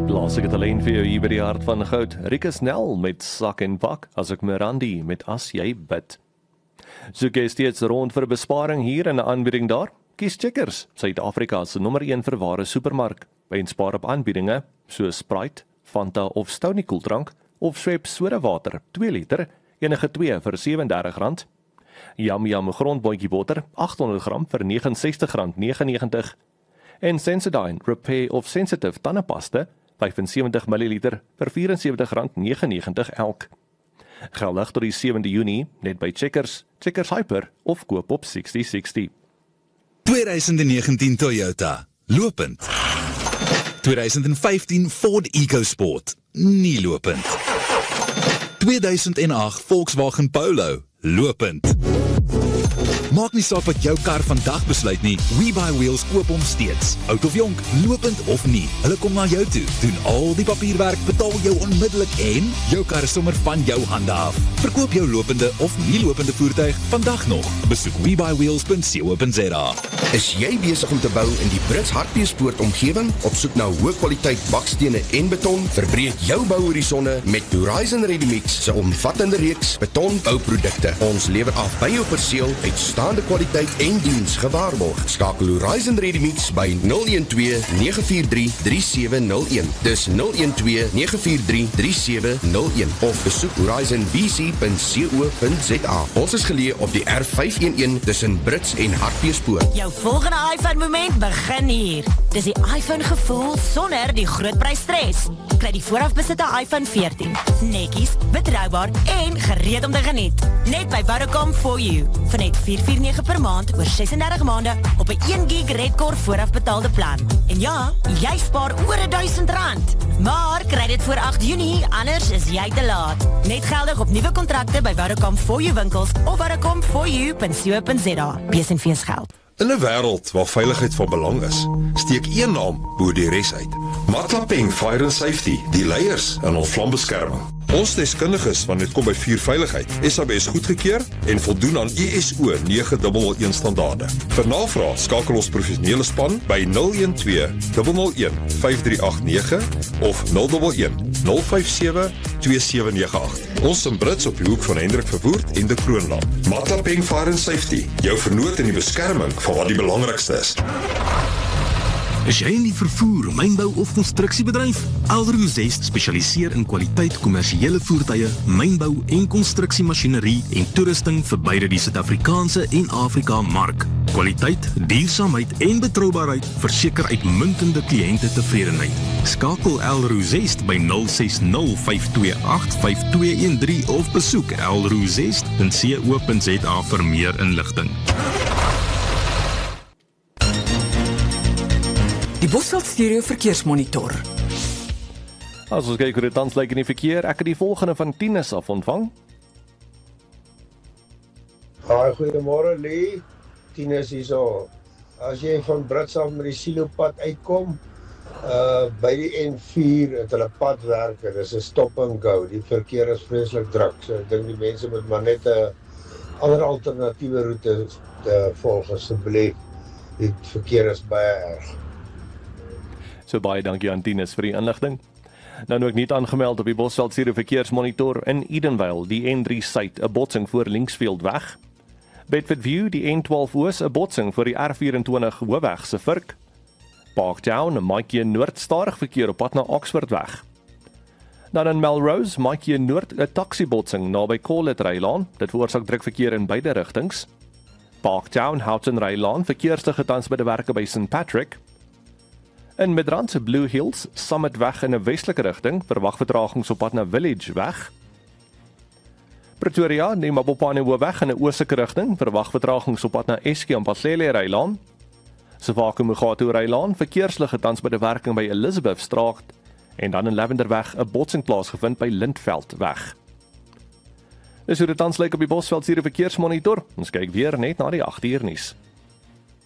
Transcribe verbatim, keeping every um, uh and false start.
Laat ek het alleen vir jou hier by die hart van goud. Rika Snell met Sak en Pak, as ek Mirandi met As jy bid. Soek jy steeds rond vir besparing hier en 'n aanbieding daar? Kies Checkers, Suid-Afrika se nommer een verware supermark. By en spaar op aanbiedinge, soos Sprite, Fanta of Stoney koeldrank, of Schweppes sodawater, twee liter, enige twee vir R sewe en dertig rand. Yum Yum grondbootjie botter, agt honderd gram vir R ses nege rand negenennegentig. En Sensodyne Repair of Sensitive tandepasta, vyfensewentig milliliter vir R vierensewenzig rand negenennegentig elk. Geldig tot die sewende Junie, net by Checkers, Checkers Hyper of koop op sestig sestig. twintig negentien Toyota, lopend. twintig vyftien Ford EcoSport, nie lopend. tweeduisend agt Volkswagen Polo, lopend. Maak nie saak wat jou kar vandag besluit nie, WeBuyWheels koop hom steeds. Oud of jonk, lopend of nie, hulle kom na jou toe, doen al die papierwerk, betaal jou onmiddellik en jou kar is sommer van jou hande af. Verkoop jou lopende of nie lopende voertuig vandag nog. Besoek we buy wheels punt co punt za. Is jy besig om te bou in die Brits Hartbeespoort omgewing? Op soek na hoë kwaliteit bakstene en beton? Verbreek jou bouhorisonne met Horizon Ready-Mix se omvattende reeks betonbouprodukte. Ons lewer af by jou perseel uitstaande kwaliteit en diens gewaarborg. Skakel Horizon Ready-Mix by nul een twee nege vier drie drie sewe nul een. Dis nul een twee nege vier drie drie sewe nul een of besoek horizon b c punt co punt za. Ons is geleë op die R vyf een een tussen Brits en Hartbeespoort. Jou volgende iPhone moment begin hier. Dis die iPhone gevoel sonder die groot prysstress. Kry die voorafbesitte iPhone veertien. Netjies, betroubaar en gereed om te geniet. Net by Vodacom for you. Vir net vier vier nege per maand oor sesendertig maande op 'n een gig Redcore voorafbetaalde plan. En ja, jy spaar oor duisend rand. Maar kry dit voor agt Junie, anders is jy te laat. Net geldig op nuwe kontrakte by Vodacom for you winkels of vodacom for you punt co punt za. B S en V S geld. In 'n wêreld waar veiligheid van belang is, steek een naam bo die res uit. Matlapeng Fire and Safety, die leiers in ons vlambeskerming. Ons deskundiges wanneer dit kom by vuurveiligheid, S A B S goedgekeur en voldoen aan I S O nege nul nul een standaarde. Vir navraag skakel ons professionele span by nul een twee nul nul een vyf drie agt nege of nul een een nul vyf sewe twee sewe nege agt. Ons in Brits op die hoek van Hendrik Verwoerd en de Kroonland. Matlapeng Fire and Safety, jou vernoot in die beskerming van wat die belangrikste is. Is jy in die vervoer, mynbou of konstruksiebedryf? Alroo Zest spesialiseer in kwaliteit kommersiële voertuie, mynbou en konstruksiemasjinerie en toerusting vir beide die Suid-Afrikaanse en Afrika mark. Kwaliteit, duursaamheid en betroubaarheid verseker uitmuntende kliënte tevredenheid. Skakel Alroo Zest by nul ses nul vyf twee agt vyf twee een drie of besoek alroo zest punt co punt za vir meer inligting. Die Bosveld Stereo Verkeersmonitor. As ons kyk hoe dit tans lyk in die verkeer, ek het die volgende van Tinus af ontvang. Haai, goeiemôre Lee. Tinus hierso. As jy van Brits af met die silopad uitkom, uh, by die N vier het hulle padwerke, dis 'n stop and go. Die verkeer is vreeslik druk. So ek dink die mense moet maar net 'n ander alternatiewe roete te volg asseblief. Die verkeer is baie erg. So baie dankie aan Tinus vir die inligting. Nou ook niet aangemeld op die Bosveld Stereo Verkeersmonitor in Edenvale, die N drie Suid, 'n botsing voor Linksfield weg. Bedford View, die N twaalf Oos, 'n botsing voor die R vyf-en-twintig Hoofweg se Virk. Parktown, 'n maatjie Noord stadig verkeer op pad na Oxford weg. Dan in Melrose, maatjie Noord, 'n taksibotsing naby Corlett Rylaan. Dit veroorsaak druk verkeer in beide rigtings. Parktown, Houghton Rylaan, verkeersligte tans by die werke by Saint Patrick. In Midrand, Blue Hills, Summit weg in 'n westelike rigting, verwag vertragings op pad na Village weg. Pretoria, neem Mabopane Hoofweg in 'n oostelike rigting, verwag vertragings op pad na Eske en Paslele Rylaan. Savako Mugatu Rylaan, verkeersligte tans by die werking by Elizabeth Straat en dan in Lavenderweg 'n botsing plaasgevind by Lindveld weg. Dis hoe dit tans lyk op die Bosveld Stereo Verkeersmonitor. Ons kyk weer net na die agt uur nuus.